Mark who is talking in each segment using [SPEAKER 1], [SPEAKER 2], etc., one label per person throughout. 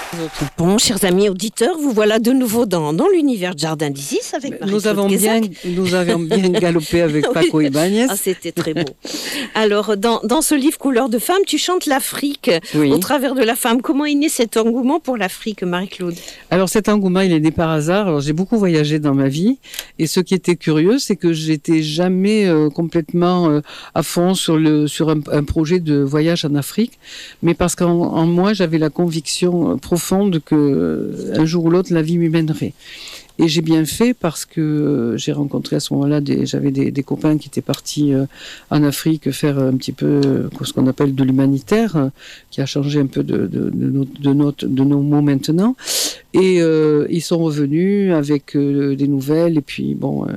[SPEAKER 1] Bon, chers amis auditeurs, vous voilà de nouveau dans l'univers de Jardin d'Isis avec Marie-Claude Guézac.
[SPEAKER 2] Nous avions bien galopé avec Paco Ibáñez.
[SPEAKER 1] Ah, c'était très beau. Alors, dans ce livre Couleur de femme, tu chantes l'Afrique au travers de la femme. Comment est né cet engouement pour l'Afrique, Marie-Claude ?
[SPEAKER 2] Alors, cet engouement, il est né par hasard. Alors, j'ai beaucoup voyagé dans ma vie. Et ce qui était curieux, c'est que j'étais jamais complètement à fond sur un projet de voyage en Afrique. Mais parce qu'en moi, j'avais la conviction profonde que un jour ou l'autre, la vie m'y mènerait. Et j'ai bien fait parce que j'ai rencontré à ce moment-là, j'avais des copains qui étaient partis en Afrique faire un petit peu ce qu'on appelle de l'humanitaire, qui a changé un peu de nos mots maintenant. Et ils sont revenus avec des nouvelles et puis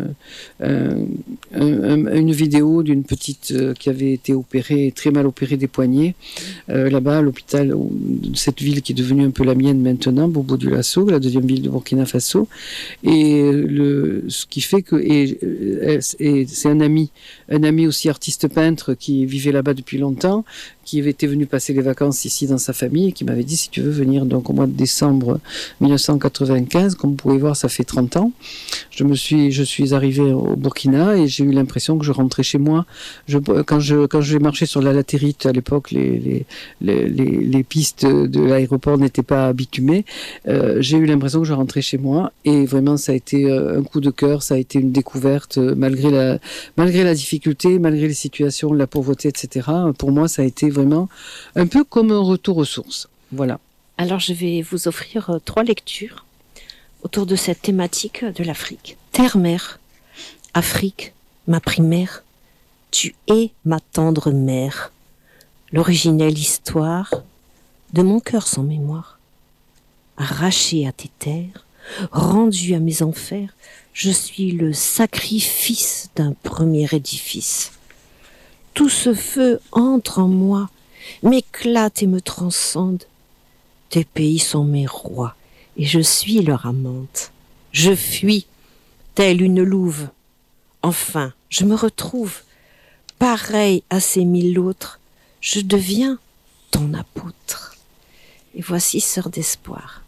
[SPEAKER 2] une vidéo d'une petite qui avait été opérée, très mal opérée des poignets, là-bas à l'hôpital de cette ville qui est devenue un peu la mienne maintenant, Bobo Dioulasso, la deuxième ville de Burkina Faso. Et ce qui fait que c'est un ami aussi artiste peintre qui vivait là-bas depuis longtemps, qui avait été venu passer les vacances ici dans sa famille et qui m'avait dit si tu veux venir donc au mois de décembre 1995, comme vous pouvez voir ça fait 30 ans, je suis arrivé au Burkina et j'ai eu l'impression que je rentrais chez moi. Quand j'ai marché sur la latérite à l'époque, les pistes de l'aéroport n'étaient pas bitumées, j'ai eu l'impression que je rentrais chez moi et vraiment ça a été un coup de cœur, ça a été une découverte malgré la difficulté, malgré les situations, la pauvreté, etc. Pour moi ça a été vraiment un peu comme un retour aux sources. Voilà.
[SPEAKER 1] Alors je vais vous offrir 3 lectures autour de cette thématique de l'Afrique. Terre-mère, Afrique, ma primaire, tu es ma tendre mère. L'originelle histoire de mon cœur sans mémoire. Arraché à tes terres, rendu à mes enfers, je suis le sacrifice d'un premier édifice. Tout ce feu entre en moi, m'éclate et me transcende. Tes pays sont mes rois, et je suis leur amante. Je fuis, telle une louve. Enfin, je me retrouve, pareil à ces 1000 autres, je deviens ton apôtre. Et voici sœur d'espoir.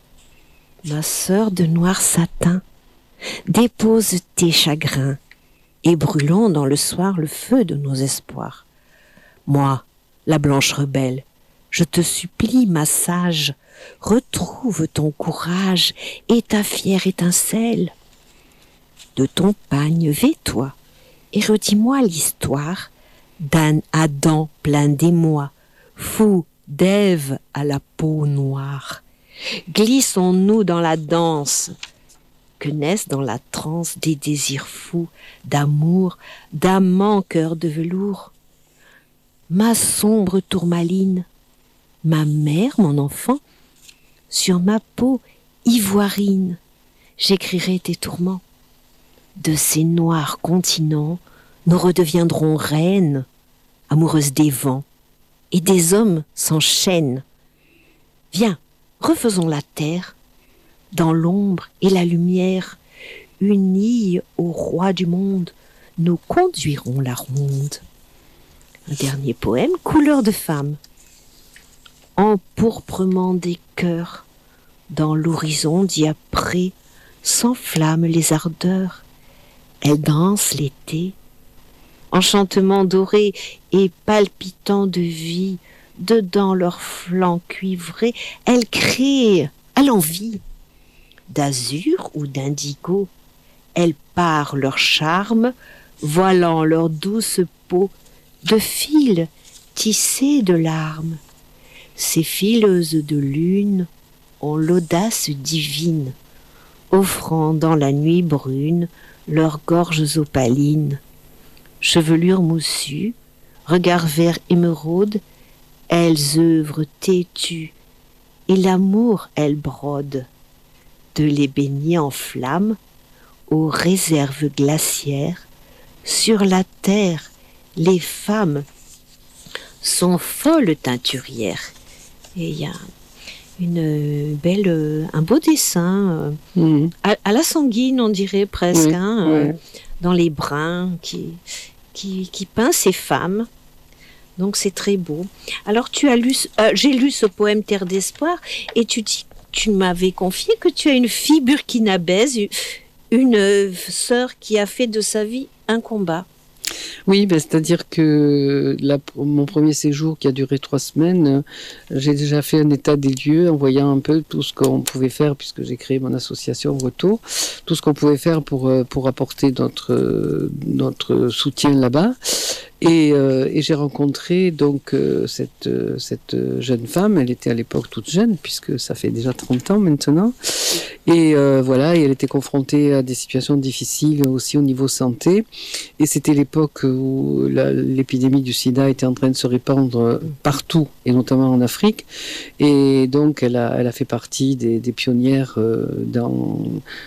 [SPEAKER 1] Ma sœur de noir satin, dépose tes chagrins, et brûlons dans le soir le feu de nos espoirs. Moi, la blanche rebelle, je te supplie, ma sage, retrouve ton courage et ta fière étincelle. De ton pagne, vais-toi et redis-moi l'histoire d'un Adam plein d'émoi, fou d'Ève à la peau noire. Glissons-nous dans la danse, que naissent dans la transe des désirs fous, d'amour, d'amant cœur de velours. Ma sombre tourmaline, ma mère, mon enfant, sur ma peau ivoirine, j'écrirai tes tourments. De ces noirs continents, nous redeviendrons reines, amoureuses des vents, et des hommes s'enchaînent. Viens, refaisons la terre, dans l'ombre et la lumière, unis au roi du monde, nous conduirons la ronde. Un dernier poème, Couleur de femme. Empourprement des cœurs, dans l'horizon diapré, s'enflamment les ardeurs. Elles dansent l'été, enchantement doré et palpitant de vie, dedans leurs flancs cuivrés, elles créent à l'envie. D'azur ou d'indigo, elles parent leur charme, voilant leur douce peau de fils tissés de larmes. Ces fileuses de lune ont l'audace divine, offrant dans la nuit brune leurs gorges opalines. Chevelure moussue, regard vert émeraude, elles œuvrent têtues, et l'amour elles brodent. De l'ébénie en flamme aux réserves glaciaires, sur la terre, les femmes sont folles teinturières. Et il y a un beau dessin à la sanguine, on dirait presque,
[SPEAKER 2] oui.
[SPEAKER 1] dans les brins, qui peint ces femmes Donc c'est très beau. Alors j'ai lu ce poème Terre d'espoir et tu m'avais confié que tu as une fille burkinabèse, une sœur qui a fait de sa vie un combat.
[SPEAKER 2] Oui, c'est-à-dire que mon premier séjour qui a duré 3 semaines, j'ai déjà fait un état des lieux en voyant un peu tout ce qu'on pouvait faire, puisque j'ai créé mon association Retour, tout ce qu'on pouvait faire pour apporter notre soutien là-bas. Et j'ai rencontré donc cette jeune femme. Elle était à l'époque toute jeune, puisque ça fait déjà 30 ans maintenant. Et voilà, et elle était confrontée à des situations difficiles aussi au niveau santé. Et c'était l'époque où l'épidémie du sida était en train de se répandre partout, et notamment en Afrique. Et donc elle a fait partie des pionnières dans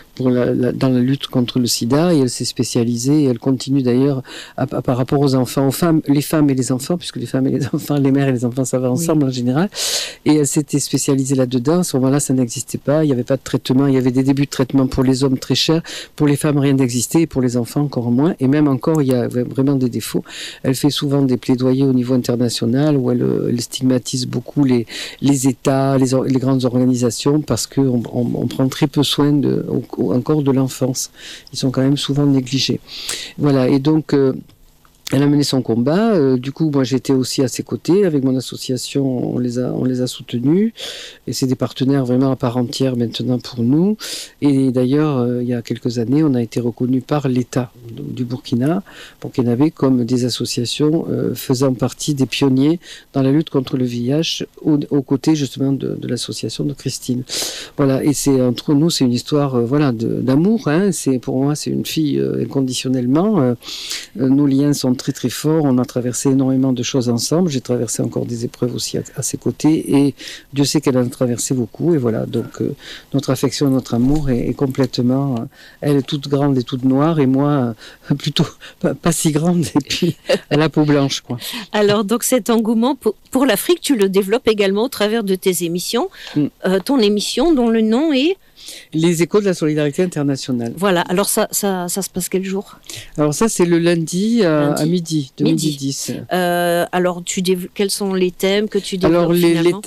[SPEAKER 2] la lutte contre le sida, et elle s'est spécialisée, et elle continue d'ailleurs par rapport aux enfants, les femmes et les enfants, puisque les femmes et les enfants, les mères et les enfants, ça va ensemble en général. Et elle s'était spécialisée là-dedans. À ce moment-là, ça n'existait pas. Il n'y avait pas de traitement. Il y avait des débuts de traitement pour les hommes très chers. Pour les femmes, rien n'existait. Et pour les enfants, encore moins. Et même encore, il y a vraiment des défauts. Elle fait souvent des plaidoyers au niveau international où elle stigmatise beaucoup les États, les grandes organisations, parce qu'on prend très peu soin encore de l'enfance. Ils sont quand même souvent négligés. Voilà. Et donc, elle a mené son combat. Du coup, moi, j'étais aussi à ses côtés. Avec mon association, on les a soutenus. Et c'est des partenaires vraiment à part entière maintenant pour nous. Et d'ailleurs, il y a quelques années, on a été reconnus par l'État du burkinabé, comme des associations faisant partie des pionniers dans la lutte contre le VIH, aux côtés justement de l'association de Christine. Voilà. Et c'est entre nous, c'est une histoire d'amour. Hein. Pour moi, c'est une fille inconditionnellement. Nos liens sont très très fort. On a traversé énormément de choses ensemble. J'ai traversé encore des épreuves aussi à ses côtés, et Dieu sait qu'elle en a traversé beaucoup. Et voilà, donc notre affection, notre amour est complètement. Elle est toute grande et toute noire, et moi plutôt pas si grande, et puis elle a peau blanche, quoi.
[SPEAKER 1] Alors donc cet engouement pour l'Afrique, tu le développes également au travers de tes émissions. Ton émission dont le nom est
[SPEAKER 2] Les Échos de la solidarité internationale.
[SPEAKER 1] Voilà, alors ça se passe quel jour?
[SPEAKER 2] Alors ça, c'est le lundi à midi, de midi 10.
[SPEAKER 1] Alors, quels sont les thèmes que tu développes?
[SPEAKER 2] Alors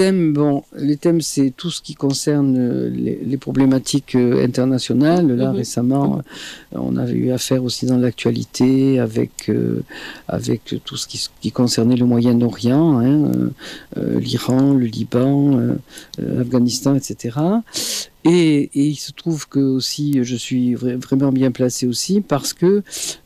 [SPEAKER 2] les thèmes, c'est tout ce qui concerne les problématiques internationales. Là, récemment, on avait eu affaire aussi dans l'actualité avec tout ce qui concernait le Moyen-Orient, l'Iran, le Liban, l'Afghanistan, etc. Et il se trouve que aussi je suis vraiment bien placé aussi, parce que